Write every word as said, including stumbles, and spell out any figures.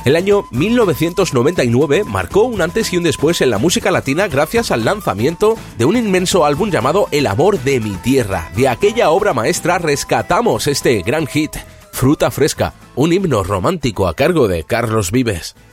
El año mil novecientos noventa y nueve marcó un antes y un después en la música latina gracias al lanzamiento de un inmenso álbum llamado El amor de mi tierra. De aquella obra maestra rescatamos este gran hit, Fruta fresca, un himno romántico a cargo de Carlos Vives.